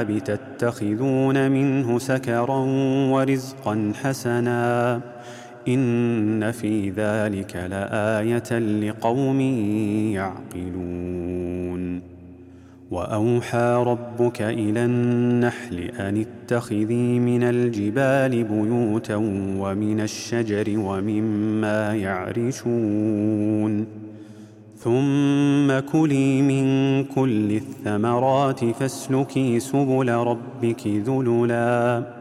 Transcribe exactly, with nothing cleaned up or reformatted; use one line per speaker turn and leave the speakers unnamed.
تتخذون منه سكرا ورزقا حسنا إن في ذلك لآية لقوم يعقلون وأوحى ربك إلى النحل أن اتخذي من الجبال بيوتا ومن الشجر ومما يعرشون ثم كلي من كل الثمرات فاسلكي سبل ربك ذللا